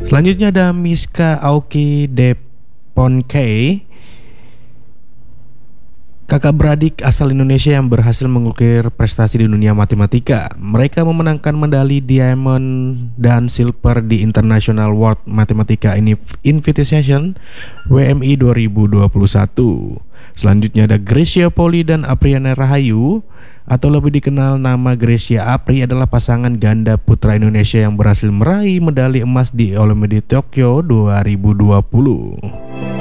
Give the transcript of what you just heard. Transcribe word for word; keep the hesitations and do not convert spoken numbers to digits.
Selanjutnya ada Miska Aoki Deponkei, kakak beradik asal Indonesia yang berhasil mengukir prestasi di dunia matematika. Mereka memenangkan medali diamond dan silver di International World Mathematica Invitation W M I dua ribu dua puluh satu. Selanjutnya ada Gracia Poli dan Apriana Rahayu, atau lebih dikenal nama Gracia Apri, adalah pasangan ganda putra Indonesia yang berhasil meraih medali emas di Olimpiade Tokyo dua ribu dua puluh.